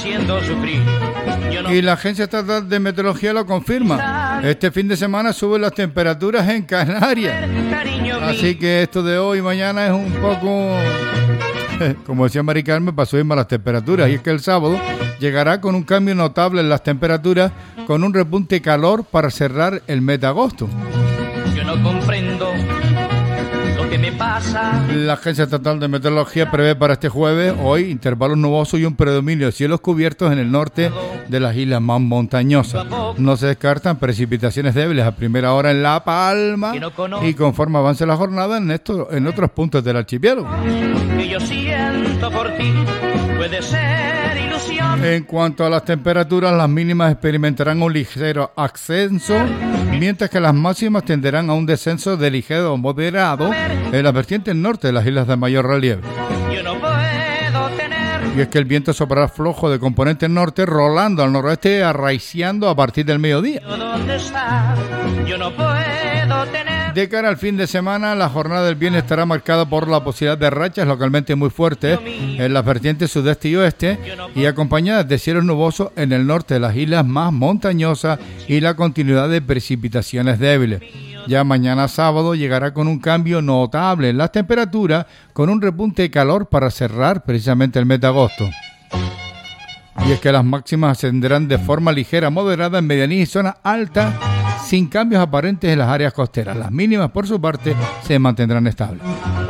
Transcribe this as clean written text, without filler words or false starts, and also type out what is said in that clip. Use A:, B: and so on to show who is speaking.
A: Y la Agencia Estatal de Meteorología lo confirma. Este fin de semana suben las temperaturas en Canarias. Así que esto de hoy y mañana es un poco, como decía Mari Carmen, para subir más las temperaturas. Y es que el sábado llegará con un cambio notable en las temperaturas, con un repunte de calor para cerrar el mes de agosto.
B: Yo no comprendo lo que me pasa.
A: La Agencia Estatal de Meteorología prevé para este jueves, hoy, intervalos nubosos y un predominio de cielos cubiertos en el norte de las islas más montañosas. No se descartan precipitaciones débiles a primera hora en La Palma y conforme avance la jornada en otros puntos del archipiélago.
B: Que yo siento por ti puede ser ilusión.
A: En cuanto a las temperaturas, las mínimas experimentarán un ligero ascenso, mientras que las máximas tenderán a un descenso de ligero o moderado en las vertientes norte de las islas de mayor relieve.
B: Yo no puedo tener.
A: Y es que el viento soplará flojo de componente norte, rolando al noroeste y arraiciando a partir del mediodía.
B: ¿Dónde está? Yo no puedo tener.
A: De cara al fin de semana, la jornada del viernes estará marcada por la posibilidad de rachas localmente muy fuertes en las vertientes sudeste y oeste y acompañadas de cielos nubosos en el norte de las islas más montañosas y la continuidad de precipitaciones débiles. Ya mañana sábado llegará con un cambio notable en las temperaturas, con un repunte de calor para cerrar precisamente el mes de agosto. Y es que las máximas ascenderán de forma ligera, moderada en medianías y zonas altas, sin cambios aparentes en las áreas costeras. Las mínimas, por su parte, se mantendrán estables.